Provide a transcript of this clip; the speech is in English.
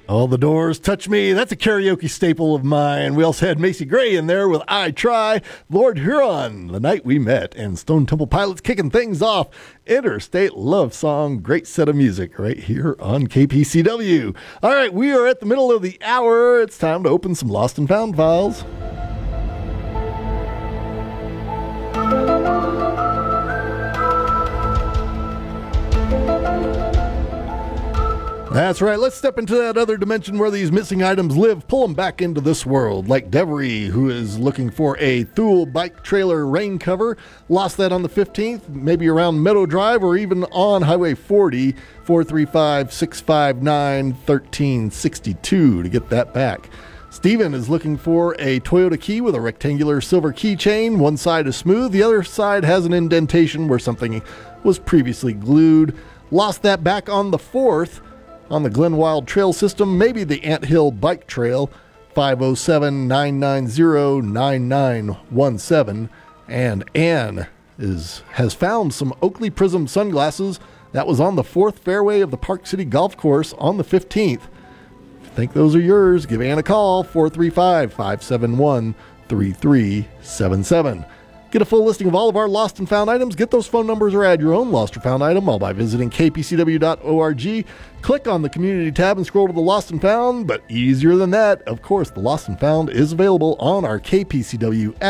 All the doors touch me. That's a karaoke staple of mine. We also had Macy Gray in there with I Try, Lord Huron, The Night We Met, and Stone Temple Pilots kicking things off. Interstate Love Song. Great set of music right here on KPCW. All right, we are at the middle of the hour. It's time to open some Lost and Found files. That's right. Let's step into that other dimension where these missing items live. Pull them back into this world. Like Devery, who is looking for a Thule bike trailer rain cover. Lost that on the 15th, maybe around Meadow Drive or even on Highway 40, 435-659-1362 to get that back. Steven is looking for a Toyota key with a rectangular silver keychain. One side is smooth. The other side has an indentation where something was previously glued. Lost that back on the 4th. On the Glen Wild Trail System, maybe the Ant Hill Bike Trail, 507-990-9917. And Ann has found some Oakley Prism sunglasses. That was on the 4th fairway of the Park City Golf Course on the 15th. If you think those are yours, give Ann a call, 435-571-3377. Get a full listing of all of our lost and found items. Get those phone numbers or add your own lost or found item all by visiting kpcw.org. Click on the community tab and scroll to the lost and found. But easier than that, of course, the lost and found is available on our KPCW app.